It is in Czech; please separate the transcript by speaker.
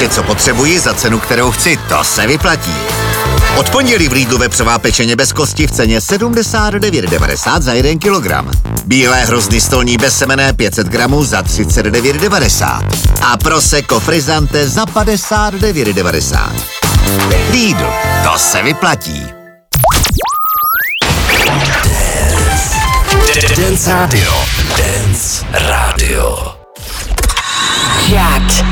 Speaker 1: Vše, co potřebuji za cenu, kterou chci, to se vyplatí. Od pondělí v Lidlu vepřová pečeně bez kosti v ceně 79,90 za 1 kilogram. Bílé hrozny stolní bez semene 500 gramů za 39,90. A prosecco frizzante za 59,90. Lidl, to se vyplatí.
Speaker 2: Dance Radio. Dance Radio.
Speaker 3: Chat.